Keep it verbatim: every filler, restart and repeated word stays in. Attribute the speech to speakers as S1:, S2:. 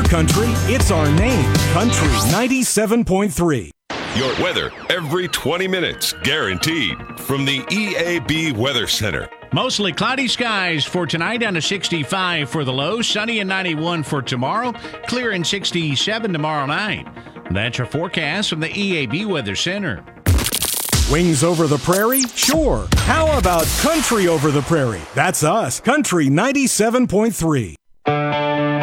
S1: country, it's our name. Country ninety-seven point three.
S2: Your weather every twenty minutes, guaranteed. From the E A B Weather Center.
S3: Mostly cloudy skies for tonight, down to sixty-five for the low. Sunny and ninety-one for tomorrow. Clear and sixty-seven tomorrow night. That's your forecast from the E A B Weather Center.
S1: Wings over the prairie? Sure. How about country over the prairie? That's us. Country ninety-seven point three.